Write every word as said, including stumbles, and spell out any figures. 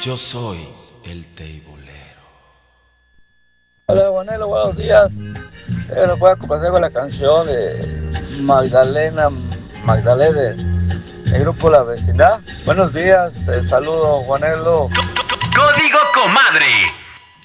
Yo soy el teibolero. Hola, Juanelo, buenos días. Eh, ¿Me puedes complacer con la canción de Magdalena, Magdalena, del grupo La Vecindad? Buenos días, eh, saludos, Juanelo. Código Comadre.